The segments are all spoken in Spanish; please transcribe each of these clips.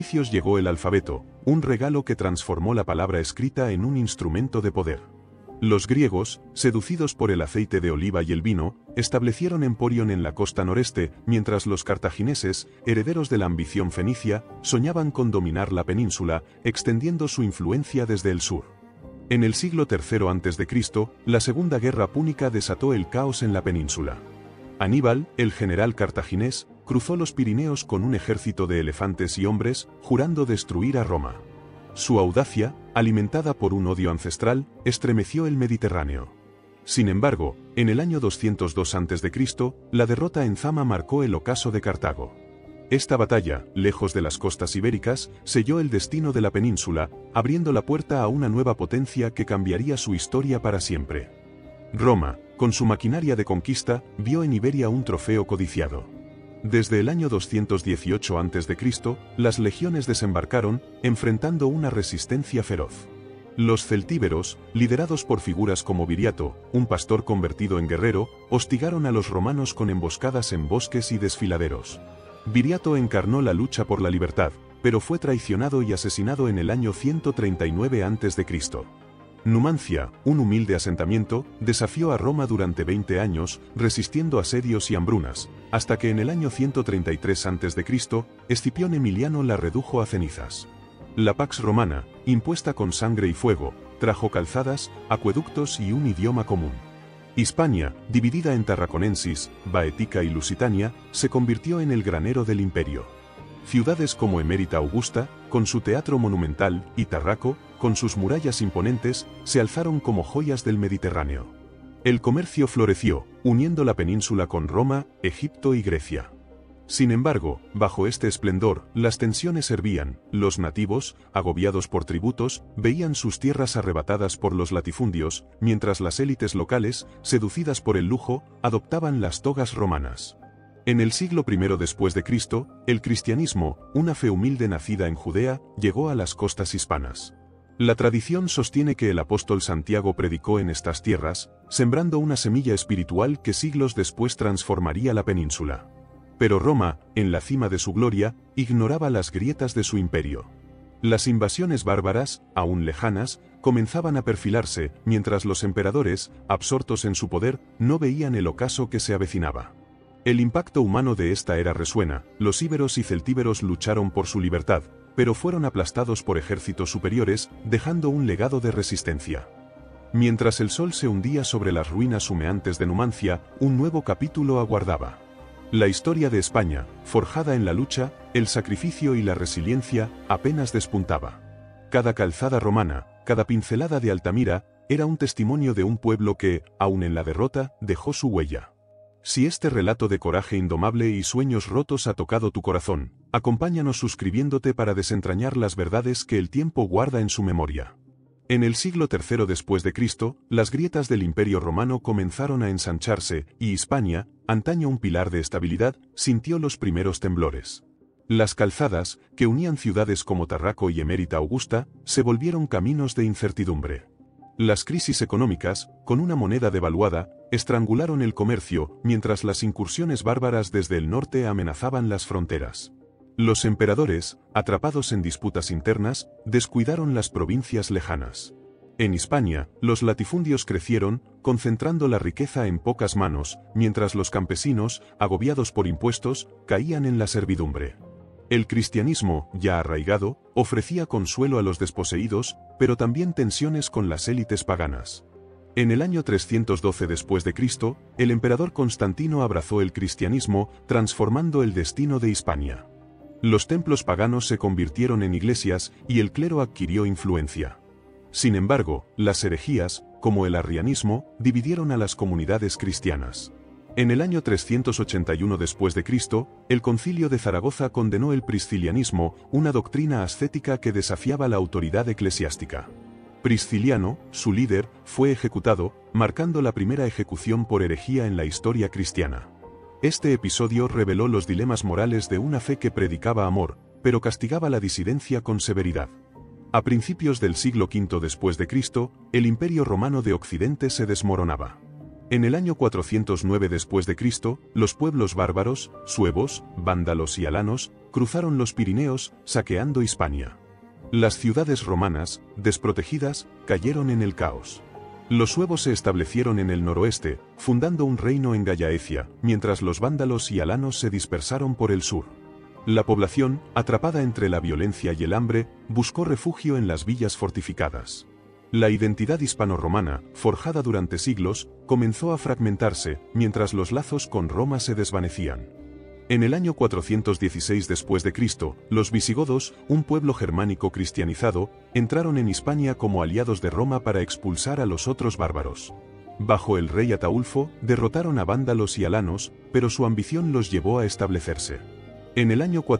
Fenicios llegó el alfabeto, un regalo que transformó la palabra escrita en un instrumento de poder. Los griegos, seducidos por el aceite de oliva y el vino, establecieron emporion en la costa noreste, mientras los cartagineses, herederos de la ambición fenicia, soñaban con dominar la península, extendiendo su influencia desde el sur. En el siglo III a.C., la Segunda Guerra Púnica desató el caos en la península. Aníbal, el general cartaginés, cruzó los Pirineos con un ejército de elefantes y hombres, jurando destruir a Roma. Su audacia, alimentada por un odio ancestral, estremeció el Mediterráneo. Sin embargo, en el año 202 a.C., la derrota en Zama marcó el ocaso de Cartago. Esta batalla, lejos de las costas ibéricas, selló el destino de la península, abriendo la puerta a una nueva potencia que cambiaría su historia para siempre. Roma, con su maquinaria de conquista, vio en Iberia un trofeo codiciado. Desde el año 218 a.C., las legiones desembarcaron, enfrentando una resistencia feroz. Los celtíberos, liderados por figuras como Viriato, un pastor convertido en guerrero, hostigaron a los romanos con emboscadas en bosques y desfiladeros. Viriato encarnó la lucha por la libertad, pero fue traicionado y asesinado en el año 139 a.C. Numancia, un humilde asentamiento, desafió a Roma durante 20 años, resistiendo asedios y hambrunas, hasta que en el año 133 a.C., Escipión Emiliano la redujo a cenizas. La Pax Romana, impuesta con sangre y fuego, trajo calzadas, acueductos y un idioma común. Hispania, dividida en Tarraconensis, Baetica y Lusitania, se convirtió en el granero del imperio. Ciudades como Emérita Augusta, con su teatro monumental, y Tarraco, con sus murallas imponentes, se alzaron como joyas del Mediterráneo. El comercio floreció, uniendo la península con Roma, Egipto y Grecia. Sin embargo, bajo este esplendor, las tensiones hervían. Los nativos, agobiados por tributos, veían sus tierras arrebatadas por los latifundios, mientras las élites locales, seducidas por el lujo, adoptaban las togas romanas. En el siglo I después de Cristo, el cristianismo, una fe humilde nacida en Judea, llegó a las costas hispanas. La tradición sostiene que el apóstol Santiago predicó en estas tierras, sembrando una semilla espiritual que siglos después transformaría la península. Pero Roma, en la cima de su gloria, ignoraba las grietas de su imperio. Las invasiones bárbaras, aún lejanas, comenzaban a perfilarse, mientras los emperadores, absortos en su poder, no veían el ocaso que se avecinaba. El impacto humano de esta era resuena. Los íberos y celtíberos lucharon por su libertad, pero fueron aplastados por ejércitos superiores, dejando un legado de resistencia. Mientras el sol se hundía sobre las ruinas humeantes de Numancia, un nuevo capítulo aguardaba. La historia de España, forjada en la lucha, el sacrificio y la resiliencia, apenas despuntaba. Cada calzada romana, cada pincelada de Altamira, era un testimonio de un pueblo que, aun en la derrota, dejó su huella. Si este relato de coraje indomable y sueños rotos ha tocado tu corazón, acompáñanos suscribiéndote para desentrañar las verdades que el tiempo guarda en su memoria. En el siglo III después de Cristo, las grietas del Imperio Romano comenzaron a ensancharse, y Hispania, antaño un pilar de estabilidad, sintió los primeros temblores. Las calzadas, que unían ciudades como Tarraco y Emérita Augusta, se volvieron caminos de incertidumbre. Las crisis económicas, con una moneda devaluada, estrangularon el comercio, mientras las incursiones bárbaras desde el norte amenazaban las fronteras. Los emperadores, atrapados en disputas internas, descuidaron las provincias lejanas. En Hispania, los latifundios crecieron, concentrando la riqueza en pocas manos, mientras los campesinos, agobiados por impuestos, caían en la servidumbre. El cristianismo, ya arraigado, ofrecía consuelo a los desposeídos, pero también tensiones con las élites paganas. En el año 312 después de Cristo, el emperador Constantino abrazó el cristianismo, transformando el destino de Hispania. Los templos paganos se convirtieron en iglesias, y el clero adquirió influencia. Sin embargo, las herejías, como el arrianismo, dividieron a las comunidades cristianas. En el año 381 después de Cristo, el Concilio de Zaragoza condenó el priscilianismo, una doctrina ascética que desafiaba la autoridad eclesiástica. Prisciliano, su líder, fue ejecutado, marcando la primera ejecución por herejía en la historia cristiana. Este episodio reveló los dilemas morales de una fe que predicaba amor, pero castigaba la disidencia con severidad. A principios del siglo V después de Cristo, el Imperio Romano de Occidente se desmoronaba. En el año 409 después de Cristo, los pueblos bárbaros, suevos, vándalos y alanos, cruzaron los Pirineos, saqueando Hispania. Las ciudades romanas, desprotegidas, cayeron en el caos. Los suevos se establecieron en el noroeste, fundando un reino en Gallaecia, mientras los vándalos y alanos se dispersaron por el sur. La población, atrapada entre la violencia y el hambre, buscó refugio en las villas fortificadas. La identidad hispano-romana, forjada durante siglos, comenzó a fragmentarse, mientras los lazos con Roma se desvanecían. En el año 416 después de Cristo, los visigodos, un pueblo germánico cristianizado, entraron en Hispania como aliados de Roma para expulsar a los otros bárbaros. Bajo el rey Ataulfo, derrotaron a vándalos y alanos, pero su ambición los llevó a establecerse. En el año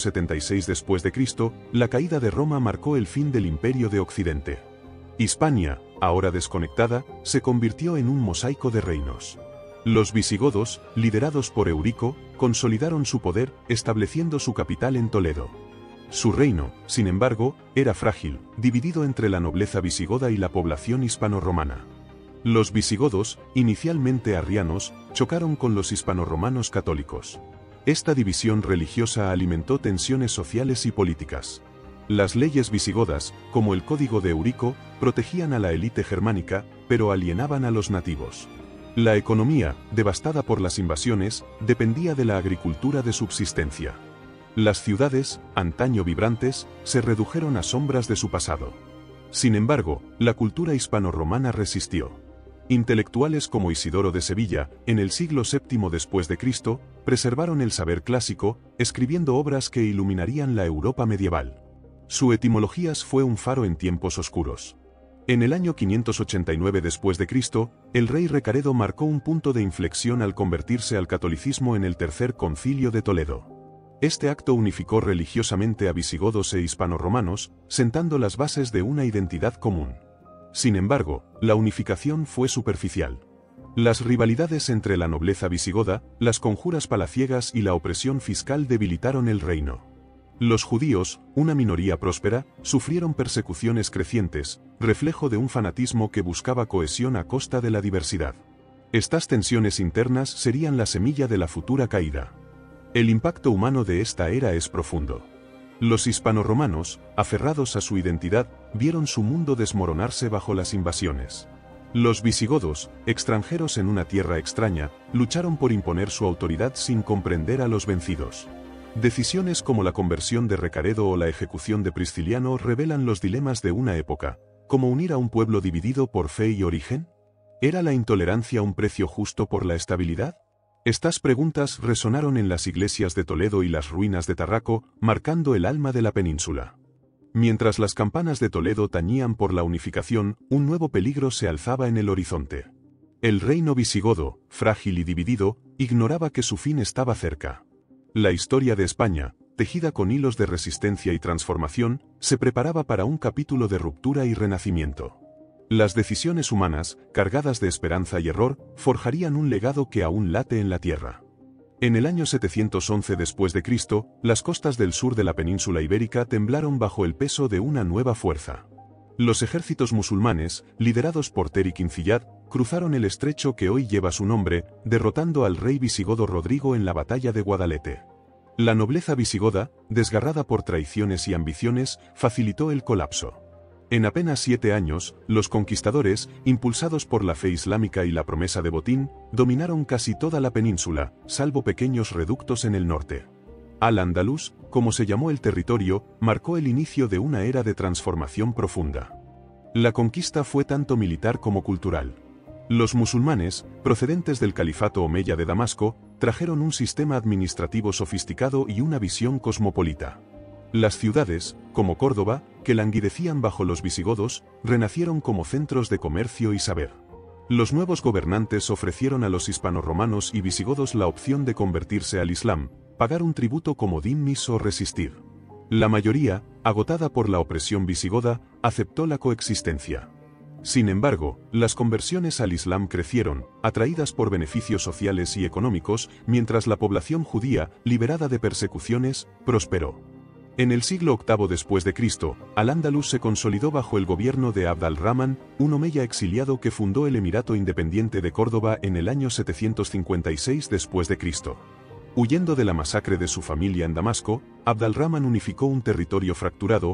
476 después de Cristo, la caída de Roma marcó el fin del Imperio de Occidente. Hispania, ahora desconectada, se convirtió en un mosaico de reinos. Los visigodos, liderados por Eurico, consolidaron su poder, estableciendo su capital en Toledo. Su reino, sin embargo, era frágil, dividido entre la nobleza visigoda y la población hispano-romana. Los visigodos, inicialmente arrianos, chocaron con los hispano-romanos católicos. Esta división religiosa alimentó tensiones sociales y políticas. Las leyes visigodas, como el Código de Eurico, protegían a la élite germánica, pero alienaban a los nativos. La economía, devastada por las invasiones, dependía de la agricultura de subsistencia. Las ciudades, antaño vibrantes, se redujeron a sombras de su pasado. Sin embargo, la cultura hispano-romana resistió. Intelectuales como Isidoro de Sevilla, en el siglo VII después de Cristo, preservaron el saber clásico, escribiendo obras que iluminarían la Europa medieval. Su Etimologías fue un faro en tiempos oscuros. En el año 589 después de Cristo, el rey Recaredo marcó un punto de inflexión al convertirse al catolicismo en el Tercer Concilio de Toledo. Este acto unificó religiosamente a visigodos e hispano-romanos, sentando las bases de una identidad común. Sin embargo, la unificación fue superficial. Las rivalidades entre la nobleza visigoda, las conjuras palaciegas y la opresión fiscal debilitaron el reino. Los judíos, una minoría próspera, sufrieron persecuciones crecientes, reflejo de un fanatismo que buscaba cohesión a costa de la diversidad. Estas tensiones internas serían la semilla de la futura caída. El impacto humano de esta era es profundo. Los hispano-romanos, aferrados a su identidad, vieron su mundo desmoronarse bajo las invasiones. Los visigodos, extranjeros en una tierra extraña, lucharon por imponer su autoridad sin comprender a los vencidos. Decisiones como la conversión de Recaredo o la ejecución de Prisciliano revelan los dilemas de una época, como unir a un pueblo dividido por fe y origen. ¿Era la intolerancia un precio justo por la estabilidad? Estas preguntas resonaron en las iglesias de Toledo y las ruinas de Tarraco, marcando el alma de la península. Mientras las campanas de Toledo tañían por la unificación, un nuevo peligro se alzaba en el horizonte. El reino visigodo, frágil y dividido, ignoraba que su fin estaba cerca. La historia de España, tejida con hilos de resistencia y transformación, se preparaba para un capítulo de ruptura y renacimiento. Las decisiones humanas, cargadas de esperanza y error, forjarían un legado que aún late en la tierra. En el año 711 después de Cristo, las costas del sur de la península ibérica temblaron bajo el peso de una nueva fuerza. Los ejércitos musulmanes, liderados por Teriquincillad, cruzaron el estrecho que hoy lleva su nombre, derrotando al rey visigodo Rodrigo en la batalla de Guadalete. La nobleza visigoda, desgarrada por traiciones y ambiciones, facilitó el colapso. En apenas 7 años, los conquistadores, impulsados por la fe islámica y la promesa de botín, dominaron casi toda la península, salvo pequeños reductos en el norte. Al-Ándalus, como se llamó el territorio, marcó el inicio de una era de transformación profunda. La conquista fue tanto militar como cultural. Los musulmanes, procedentes del califato omeya de Damasco, trajeron un sistema administrativo sofisticado y una visión cosmopolita. Las ciudades, como Córdoba, que languidecían bajo los visigodos, renacieron como centros de comercio y saber. Los nuevos gobernantes ofrecieron a los hispano-romanos y visigodos la opción de convertirse al Islam, pagar un tributo como dhimmis o resistir. La mayoría, agotada por la opresión visigoda, aceptó la coexistencia. Sin embargo, las conversiones al Islam crecieron, atraídas por beneficios sociales y económicos, mientras la población judía, liberada de persecuciones, prosperó. En el siglo VIII después de Cristo, Al-Ándalus se consolidó bajo el gobierno de Abd al-Rahman, un omeya exiliado que fundó el Emirato Independiente de Córdoba en el año 756 después de Cristo. Huyendo de la masacre de su familia en Damasco, Abd al-Rahman unificó un territorio fracturado,